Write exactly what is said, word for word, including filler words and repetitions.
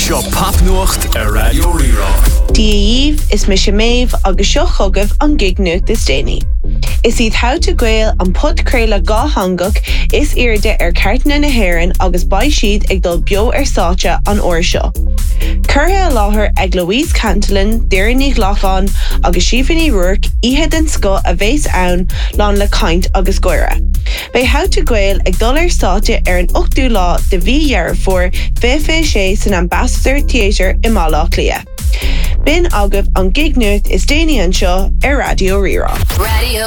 Seo Papnuacht a Radio Rira. Díomh is me sé méh agus seo chugah an gig nuacht is déine. Is iad how to gael an podcréile gá hangach is irde ar cartna na haireann agus baid siad ag dul bio ar sáte an uair seo. Curtha a láthair ag Louise Cantillon, Deireadh Lachán agus Síofánaí Ruark ihe den sco a bhés ann lán le caint agus goire. Bei how to gael ag dul ar sáte ar an ochtú lá de bhí dhearr for fé fé sé san Ambassador Theatre i Málaach Lia. Bin agah an gig nuacht is déine an seo ar Radio Rira. Radio